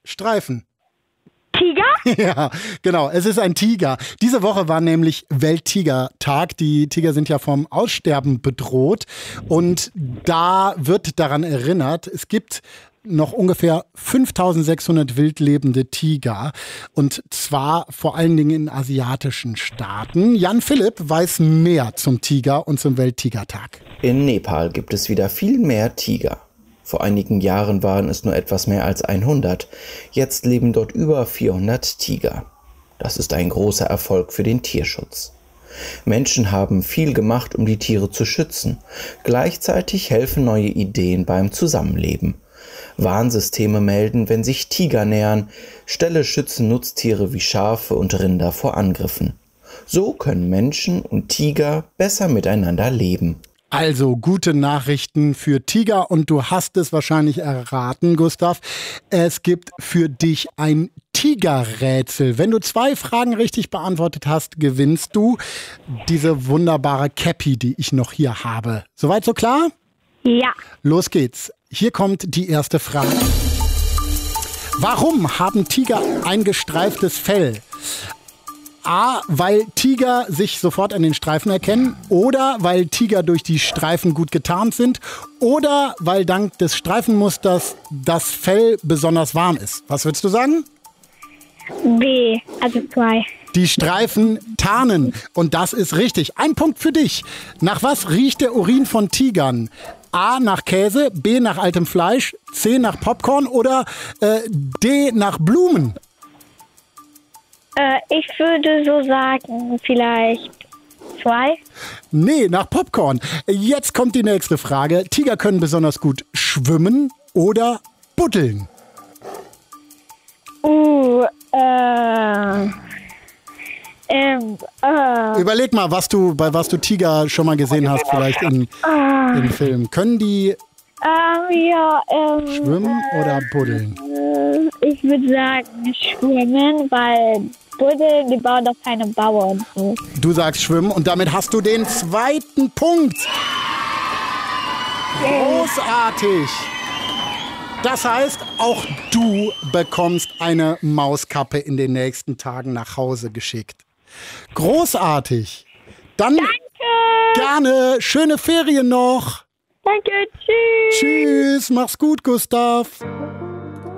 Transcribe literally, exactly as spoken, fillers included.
Streifen? Tiger? Ja, genau. Es ist ein Tiger. Diese Woche war nämlich Welttigertag. Die Tiger sind ja vom Aussterben bedroht. Und da wird daran erinnert, es gibt noch ungefähr fünftausendsechshundert wildlebende Tiger. Und zwar vor allen Dingen in asiatischen Staaten. Jan Philipp weiß mehr zum Tiger und zum Welttigertag. In Nepal gibt es wieder viel mehr Tiger. Vor einigen Jahren waren es nur etwas mehr als hundert. Jetzt leben dort über vierhundert Tiger. Das ist ein großer Erfolg für den Tierschutz. Menschen haben viel gemacht, um die Tiere zu schützen. Gleichzeitig helfen neue Ideen beim Zusammenleben. Warnsysteme melden, wenn sich Tiger nähern. Ställe schützen Nutztiere wie Schafe und Rinder vor Angriffen. So können Menschen und Tiger besser miteinander leben. Also gute Nachrichten für Tiger und du hast es wahrscheinlich erraten, Gustav. Es gibt für dich ein Tigerrätsel. Wenn du zwei Fragen richtig beantwortet hast, gewinnst du diese wunderbare Cappy, die ich noch hier habe. Soweit so klar? Ja. Los geht's. Hier kommt die erste Frage. Warum haben Tiger ein gestreiftes Fell? A, weil Tiger sich sofort an den Streifen erkennen, oder weil Tiger durch die Streifen gut getarnt sind, oder weil dank des Streifenmusters das Fell besonders warm ist. Was würdest du sagen? B, also zwei. Die Streifen tarnen. Und das ist richtig. Ein Punkt für dich. Nach was riecht der Urin von Tigern? A, nach Käse, B, nach altem Fleisch, C, nach Popcorn oder äh, D, nach Blumen? Äh, ich würde so sagen, vielleicht zwei. Nee, nach Popcorn. Jetzt kommt die nächste Frage. Tiger können besonders gut schwimmen oder buddeln? Uh, äh, ähm, äh. Überleg mal, was du, bei was du Tiger schon mal gesehen hast, vielleicht in, äh. in Filmen. Können die ähm, ja, ähm, schwimmen oder buddeln? Äh, ich würde sagen schwimmen, weil Buddeln, die bauen doch keine Bauern. Du sagst schwimmen und damit hast du den zweiten Punkt. Großartig. Das heißt, auch du bekommst eine Mauskappe in den nächsten Tagen nach Hause geschickt. Großartig. Dann Danke. Gerne. Schöne Ferien noch. Danke. Tschüss. Tschüss. Mach's gut, Gustav.